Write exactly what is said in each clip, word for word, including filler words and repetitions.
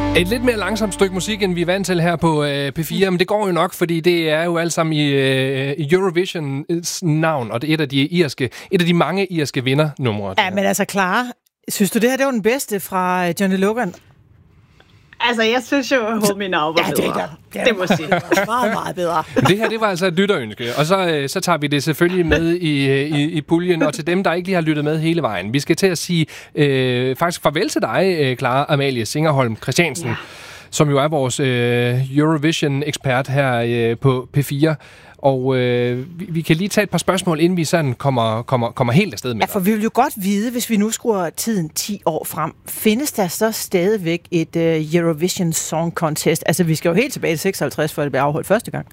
Et lidt mere langsomt stykke musik, end vi er vant til her på øh, P fire, men det går jo nok, fordi det er jo alt sammen i øh, Eurovisions navn, og det er et af de irske, et af de mange irske vindernumre. Ja, men altså, Clara, synes du, det her det var den bedste fra Johnny Logan? Altså, jeg synes jo, at Hold Me Now var ja, bedre. det, det, det må jeg sige. Meget, meget bedre. Det her, det var altså et lytterønske, og så, så tager vi det selvfølgelig med i, i, i puljen, og til dem, der ikke lige har lyttet med hele vejen. Vi skal til at sige øh, faktisk farvel til dig, Clara Amalie Singerholm Christiansen, ja. som jo er vores øh, Eurovision-ekspert her øh, på P fire. Og øh, vi, vi kan lige tage et par spørgsmål, inden vi sådan kommer, kommer, kommer helt afsted med. Ja, for vi vil jo godt vide, hvis vi nu skruer tiden ti år frem, findes der så stadigvæk et uh, Eurovision Song Contest? Altså, vi skal jo helt tilbage til seksoghalvtreds, før det blev afholdt første gang.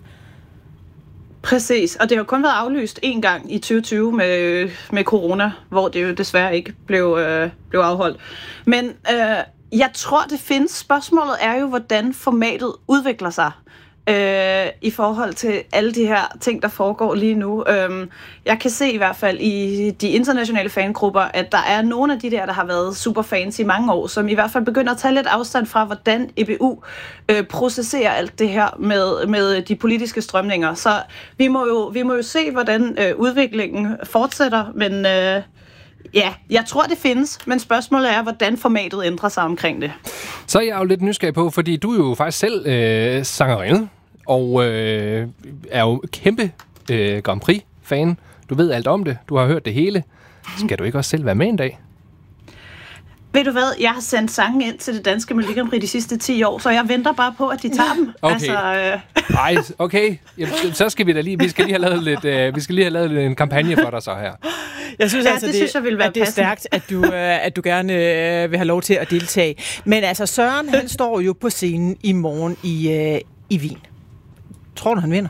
Præcis, og det har kun været aflyst én gang i tyve tyve med, med corona, hvor det jo desværre ikke blev, øh, blev afholdt. Men øh, jeg tror, det findes. Spørgsmålet er jo, hvordan formatet udvikler sig. Øh, i forhold til alle de her ting, der foregår lige nu. Øh, jeg kan se i hvert fald i de internationale fangrupper, at der er nogle af de der, der har været superfans i mange år, som i hvert fald begynder at tage lidt afstand fra, hvordan E B U øh, processerer alt det her med, med de politiske strømninger. Så vi må jo, vi må jo se, hvordan øh, udviklingen fortsætter, men øh, ja, jeg tror, det findes, men spørgsmålet er, hvordan formatet ændrer sig omkring det. Så er jeg jo lidt nysgerrig på, fordi du er jo faktisk selv øh, sangerinde, og øh, er jo kæmpe øh, Grand Prix-fan. Du ved alt om det, du har hørt det hele. Skal du ikke også selv være med en dag? Ved du hvad, jeg har sendt sange ind til det danske Melodi Grand Prix de sidste ti år, så jeg venter bare på, at de tager dem. Okay. Altså, øh... Ej, okay. Jamen, så skal vi da lige, vi skal lige have lavet lidt, øh, vi skal lige have lavet en kampagne for dig så her. Jeg synes ja, altså, det, det, synes jeg vil være at det er stærkt, at du, øh, at du gerne øh, vil have lov til at deltage. Men altså, Søren, han står jo på scenen i morgen i, øh, i Wien. Tror du, han vinder?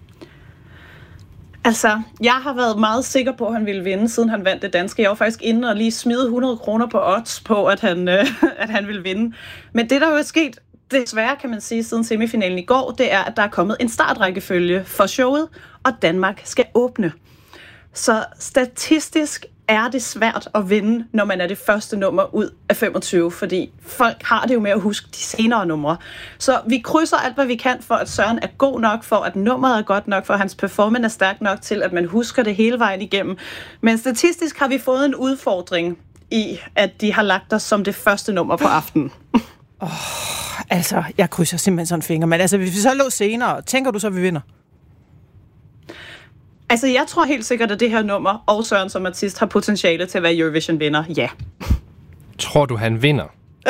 Altså, jeg har været meget sikker på, at han ville vinde, siden han vandt det danske. Jeg var faktisk inde og lige smide hundrede kroner på odds på, at han, øh, at han ville vinde. Men det, der jo er sket, desværre kan man sige, siden semifinalen i går, det er, at der er kommet en startrækkefølge for showet, og Danmark skal åbne. Så statistisk er det svært at vinde, når man er det første nummer ud af femogtyve, fordi folk har det jo med at huske de senere numre. Så vi krydser alt, hvad vi kan, for at Søren er god nok, for at nummeret er godt nok, for at hans performance er stærk nok til, at man husker det hele vejen igennem. Men statistisk har vi fået en udfordring i, at de har lagt os som det første nummer på aftenen. Oh, altså, jeg krydser simpelthen sådan en finger. Men altså, hvis vi så lå senere, tænker du så, at vi vinder? Altså, jeg tror helt sikkert, at det her nummer og Søren som artist har potentiale til at være Eurovision-vinder. Ja. Tror du, han vinder?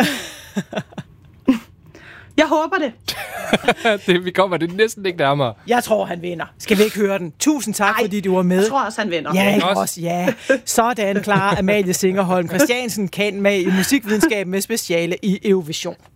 Jeg håber det. det vi kommer det næsten ikke nærmere. Jeg tror, han vinder. Skal vi ikke høre den? Tusind tak, Ej, fordi du var med. Jeg tror også, han vinder. Ja, ikke også? Ja. Sådan, Clara Amalie Singerholm Christiansen, kan med i musikvidenskab med speciale i Eurovision.